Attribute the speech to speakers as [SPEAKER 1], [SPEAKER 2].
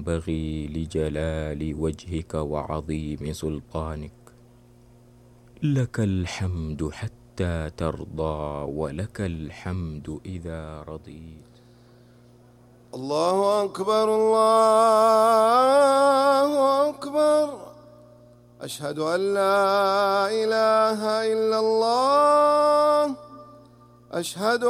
[SPEAKER 1] ينبغي لجلال وجهك وعظيم سلطانك. لك الحمد حتى ترضى ولك الحمد إذا رضيت.
[SPEAKER 2] الله أكبر الله أكبر، أشهد أن لا إله إلا الله، أشهد